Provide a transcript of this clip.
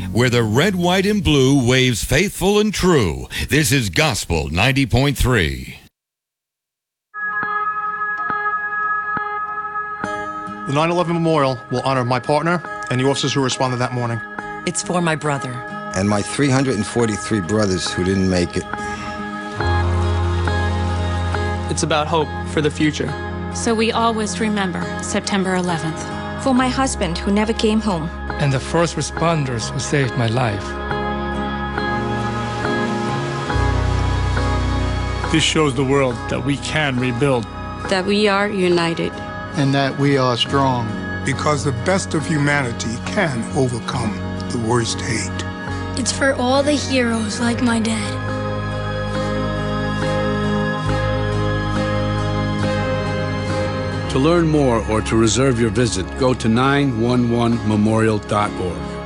where the red, white, and blue waves faithful and true. This is Gospel 90.3. The 9/11 Memorial will honor my partner and the officers who responded that morning. It's for my brother. And my 343 brothers who didn't make it. It's about hope for the future. So we always remember September 11th. For my husband who never came home. And the first responders who saved my life. This shows the world that we can rebuild. That we are united. And that we are strong. Because the best of humanity can overcome the worst hate. It's for all the heroes like my dad. To learn more or to reserve your visit, go to 911memorial.org.